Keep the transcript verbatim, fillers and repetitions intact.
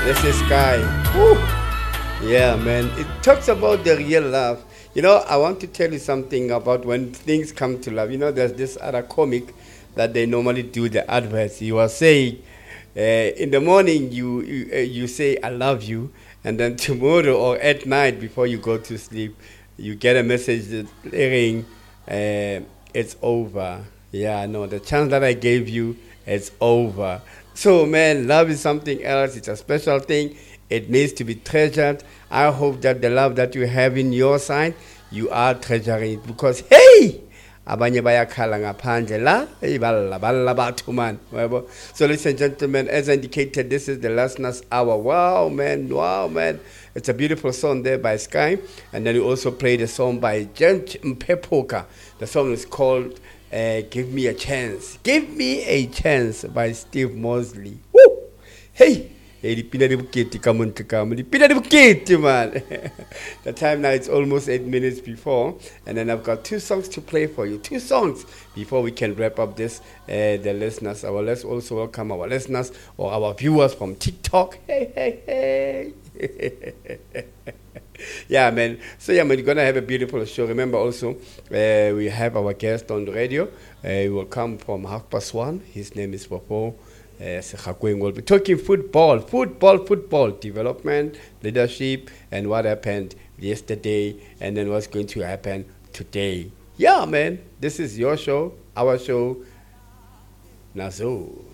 This is Sky. Woo. Yeah, man. It talks about the real love. You know, I want to tell you something about when things come to love. You know, there's this other comic that they normally do the adverts. You are saying, uh, in the morning you you, uh, you say I love you, and then tomorrow or at night before you go to sleep, you get a message that saying, uh, it's over. Yeah, no, the chance that I gave you, it's over. So, man, love is something else. It's a special thing. It needs to be treasured. I hope that the love that you have in your side, you are treasuring it because, hey, abanye bayakhala ngaphandle la hey balla balla bathu man yabo. So ladies and gentlemen, as indicated, this is the listeners hour. Wow, man, wow, man, it's a beautiful song there by Sky, and then we also played a song by James Mpepoka. The song is called uh, give me a chance give me a chance by Steve Mosley. Woo! Hey, hey, dipina di bukiti kamuntu kamu, dipina di bukiti, man. The time now, it's almost eight minutes before, and then I've got two songs to play for you. Two songs before we can wrap up this, uh, the listeners. Our let's also welcome our listeners or our viewers from TikTok. Hey, hey, hey. Yeah, man. So, yeah, man, you're going to have a beautiful show. Remember also, uh, we have our guest on the radio. Uh, he will come from half past one. His name is Popo. Uh, we'll be talking football, football, football, development, leadership, and what happened yesterday, and then what's going to happen today. Yeah, man, this is your show, our show, Nazo.